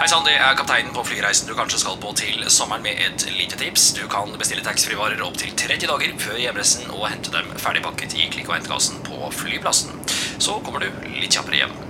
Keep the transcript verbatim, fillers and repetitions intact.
sann, det er kapteinen på flyreisen du kanskje skal på til sommeren med et lite tips. Du kan bestille taxfree-varer opp til tretti dager før hjemreisen og hente dem ferdigpakket i klikk- og hentkassen på flyplassen. Så kommer du litt kjappere hjem.